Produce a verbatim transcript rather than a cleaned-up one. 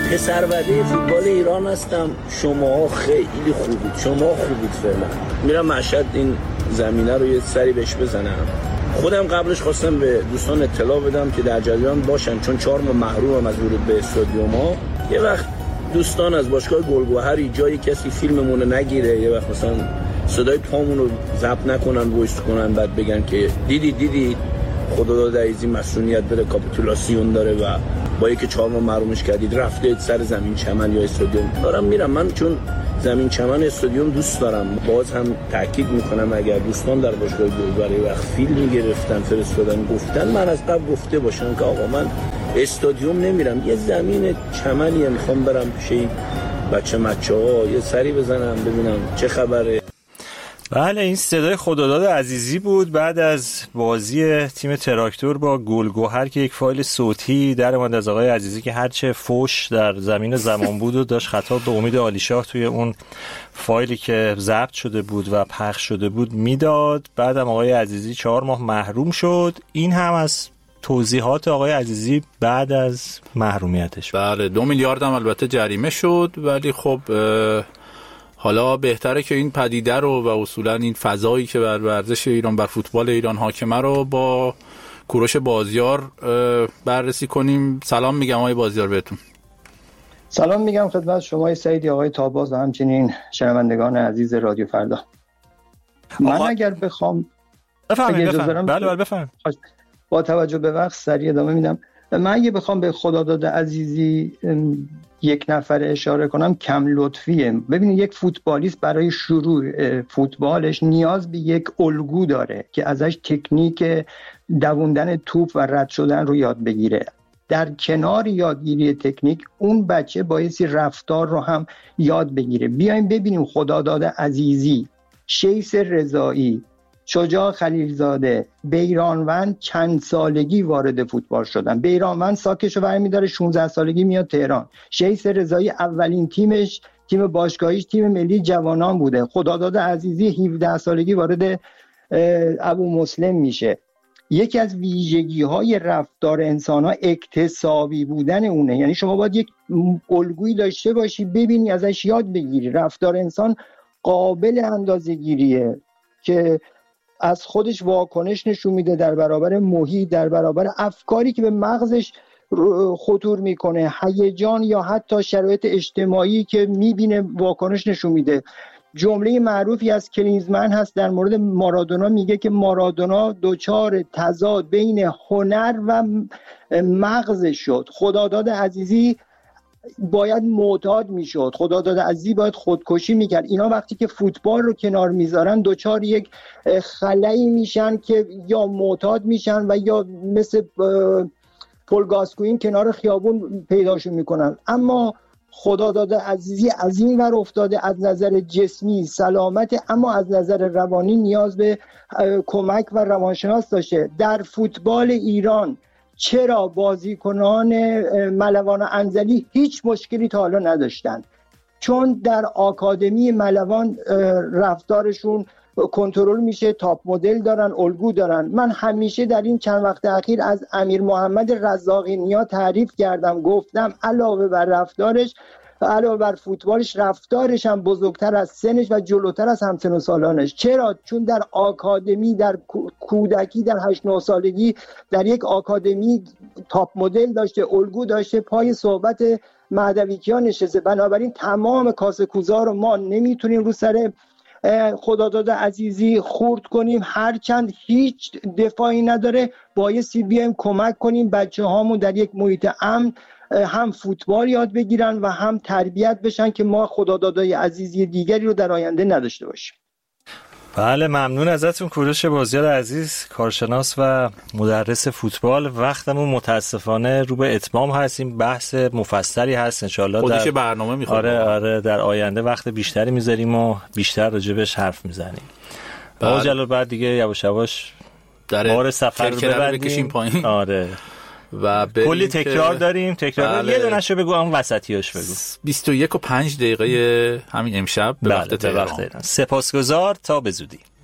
پسروده فوتبال ایران هستم. شما خیلی خوبید، شما خوبید. فعلا میرم مشهد این زمینه رو یه سری بهش بزنم. خودم قبلش خواستم به دوستان اطلاع بدم که در جریان باشن، چون چهار ماه محرومم از ورود به استادیوم‌ها. یه وقت دوستان از باشگاه گلگهری جایی کسی فیلممون رو نگیره، یه وقت مثلا صدای پامون رو ضبط نکنن، وایس کنن، بعد بگن که دیدی دیدی خداداد عزیزی مسئولیت داره، کاپیتولاسیون داره و با یکی چهار ماه محرومش کردید، رفته سر زمین چمن یا استادیوم. دارم میرم من، چون زمین چمن استادیوم دوست دارم. باز هم تاکید میکنم اگر دوستان در باشگاه گلگهری وقت فیلم گرفتن فرستادن گفتن، من از قبل گفته باشم که آقا من استادیوم نمیرم، یه زمین چمنیه میخوام برم پیش بچه مچه‌ها یه سری بزنم ببینم چه خبره. بله، این صدای خداداد عزیزی بود بعد از بازی تیم تراکتور با گلگهر که یک فایل صوتی در اومد از آقای عزیزی که هرچه فوش در زمین زمان بود و داشت خطاب به امید عالیشاه توی اون فایلی که ضبط شده بود و پخش شده بود میداد. بعدم آقای عزیزی چهار ماه محروم شد. این هم از توضیحات آقای عزیزی بعد از محرومیتش. بله، دو میلیارد هم البته جریمه شد، ولی خب حالا بهتره که این پدیده رو و اصولا این فضایی که بر ورزش ایران، بر فوتبال ایران حاکمه رو با کوروش بازیار بررسی کنیم. سلام میگم آقای بازیار بهتون. سلام میگم خدمت شما سعیدی، آقای تاباز و همچنین شنوندگان عزیز رادیو فردا. من آقا... اگر بخوام بفرمایید بفرمایید. بله بله بفرمایید. با توجه به وقت سریع ادامه میدم. من اگه بخوام به خداداد عزیزی یک نفر اشاره کنم کم لطفیه. ببینید یک فوتبالیست برای شروع فوتبالش نیاز به یک الگو داره که ازش تکنیک دووندن توپ و رد شدن رو یاد بگیره. در کنار یادگیری تکنیک اون بچه بایستی رفتار رو هم یاد بگیره. بیایم ببینیم خداداد عزیزی، شیس رضایی، شجاع خلیلزاده، بیرانوند چند سالگی وارد فوتبال شدن. بیرانوند ساکشو برمی داره شانزده سالگی میاد تهران. شیس رضایی اولین تیمش تیم باشگاهیش تیم ملی جوانان بوده. خداداد عزیزی هفده سالگی وارد ابو مسلم میشه. یکی از ویژگی های رفتار انسان ها اکتسابی بودن اونه، یعنی شما باید یک الگویی داشته باشی ببینی ازش یاد بگیری. رفتار انسان قابل اندازه‌گیریه که از خودش واکنش نشون میده در برابر محیط، در برابر افکاری که به مغزش خطور میکنه، هیجان یا حتی شرایط اجتماعی که میبینه واکنش نشون میده. جمله معروفی از کلینزمن هست در مورد مارادونا، میگه که مارادونا دوچار تضاد بین هنر و مغز شد. خداداد عزیزی باید معتاد میشد، خداداد عزیزی باید خودکشی میکرد. اینا وقتی که فوتبال رو کنار میذارن دوچار یک خلایی میشن که یا معتاد میشن و یا مثل پل گاسکوین کنار خیابون پیداشون میکنن. اما خداداد عزیزی از این ور افتاده، از نظر جسمی سلامت اما از نظر روانی نیاز به کمک و روانشناس داشته. در فوتبال ایران چرا بازیکنان ملوان و انزلی هیچ مشکلی تا حالا نداشتن؟ چون در آکادمی ملوان رفتارشون کنترل میشه، تاپ مدل دارن، الگو دارن. من همیشه در این چند وقت اخیر از امیر محمد رزاقی نیا تعریف کردم، گفتم علاوه بر رفتارش و علاوه بر فوتبالش، رفتارش هم بزرگتر از سنش و جلوتر از همسن و سالانش. چرا؟ چون در آکادمی، در کودکی، در هشت نه سالگی در یک آکادمی تاپ مدل داشته، الگو داشته، پای صحبت مهدویکیان نشسته. بنابراین تمام کاسه کوزا رو ما نمیتونیم رو سر خداداد عزیزی خورد کنیم، هرچند هیچ دفاعی نداره. بایستی بیایم کمک کنیم بچه هامون در یک محیط امن هم فوتبال یاد بگیرن و هم تربیت بشن که ما خدادادای عزیزی دیگری رو در آینده نداشته باشیم. بله، ممنون ازتون کوروش بازیار عزیز، کارشناس و مدرس فوتبال. وقتمون متاسفانه رو به اتمام هست. این بحث مفصلی هست، انشالله خودش در برنامه میخواد. آره آره در آینده وقت بیشتری میذاریم و بیشتر راجبش حرف میزنیم. با جلال بعد دیگه یواش یواش بار سفر رو ببریم پایین. آره و کلی تکرار داریم. تکرار بله. یه دونه‌شو بگو، اون وسطیاش بگو. بیست و یک و پنج دقیقه همین امشب به وقت تهران. سپاسگزار، تا به زودی.